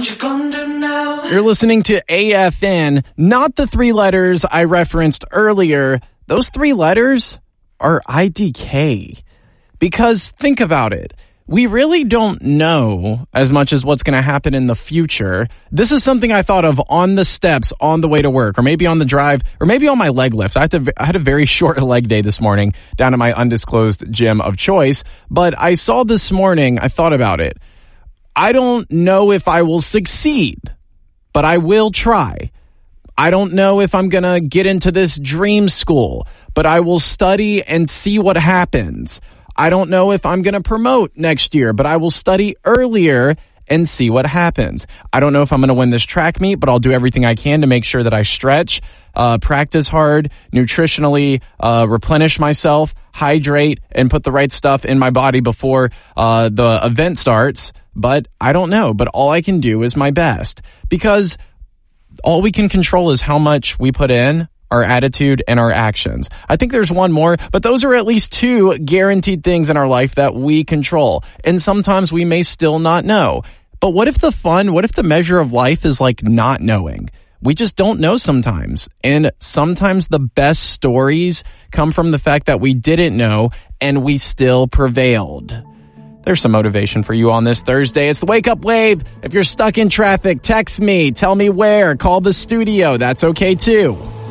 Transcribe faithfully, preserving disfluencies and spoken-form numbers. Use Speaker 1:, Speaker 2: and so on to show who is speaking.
Speaker 1: What you gonna do now?
Speaker 2: You're listening to A F N, not the three letters I referenced earlier. Those three letters are I D K. Because think about it. We really don't know as much as what's going to happen in the future. This is something I thought of on the steps on the way to work, or maybe on the drive, or maybe on my leg lift. I had, to, I had a very short leg day this morning down at my undisclosed gym of choice, but I saw this morning, I thought about it. I don't know if I will succeed, but I will try. I don't know if I'm going to get into this dream school, but I will study and see what happens. I don't know if I'm going to promote next year, but I will study earlier and see what happens. I don't know if I'm going to win this track meet, but I'll do everything I can to make sure that I stretch, uh, practice hard, nutritionally, uh, replenish myself, hydrate, and put the right stuff in my body before uh, the event starts. But I don't know. But all I can do is my best, because all we can control is how much we put in, our attitude, and our actions. I think there's one more, but those are at least two guaranteed things in our life that we control. And sometimes we may still not know. But what if the fun, what if the measure of life is like not knowing? We just don't know sometimes. And sometimes the best stories come from the fact that we didn't know and we still prevailed. There's some motivation for you on this Thursday. It's the Wake Up Wave. If you're stuck in traffic, text me. Tell me where. Call the studio. That's okay too.